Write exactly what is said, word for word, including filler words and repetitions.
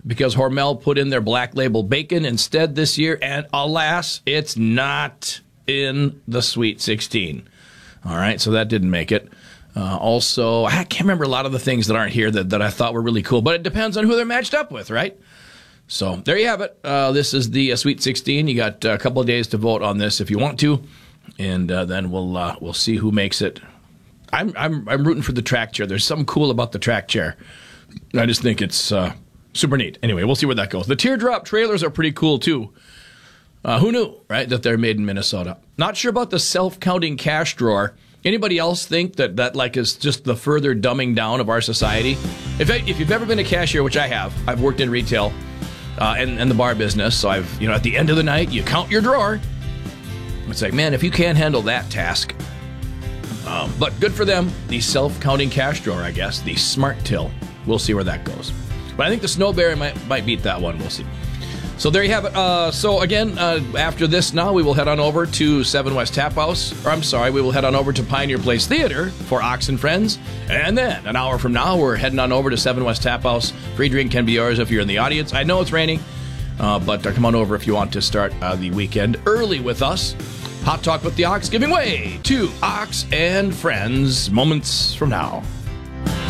because Hormel put in their Black Label Bacon instead this year, and alas, it's not in the Sweet sixteen. All right, so that didn't make it. Uh, also, I can't remember a lot of the things that aren't here that, that I thought were really cool, but it depends on who they're matched up with, right? So there you have it. Uh, this is the uh, Sweet sixteen. You got a couple of days to vote on this if you want to, and uh, then we'll uh, we'll see who makes it. I'm I'm I'm rooting for the track chair. There's something cool about the track chair. I just think it's uh, super neat. Anyway, we'll see where that goes. The teardrop trailers are pretty cool too. Uh, who knew, right, that they're made in Minnesota? Not sure about the self-counting cash drawer. Anybody else think that that like is just the further dumbing down of our society? If if you've ever been a cashier, which I have, I've worked in retail uh, and and the bar business, so I've you know at the end of the night you count your drawer. It's like, man, if you can't handle that task. Um, but good for them. The self-counting cash drawer, I guess. The smart till. We'll see where that goes. But I think the Snowberry might, might beat that one. We'll see. So there you have it. Uh, so again, uh, after this now, we will head on over to Seven West Tap House. Or I'm sorry, we will head on over to Pioneer Place Theater for Ox and Friends. And then an hour from now, we're heading on over to Seven West Tap House. Free drink can be yours if you're in the audience. I know it's raining, uh, but uh, come on over if you want to start uh, the weekend early with us. Hot Talk with the Ox giving way to Ox and Friends moments from now.